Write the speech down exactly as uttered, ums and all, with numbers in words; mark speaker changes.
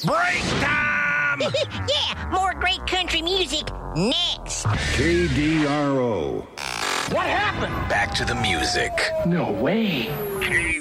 Speaker 1: Break time!
Speaker 2: Yeah, more great country music next.
Speaker 3: K D R O.
Speaker 1: What happened?
Speaker 4: Back to the music.
Speaker 1: No way. K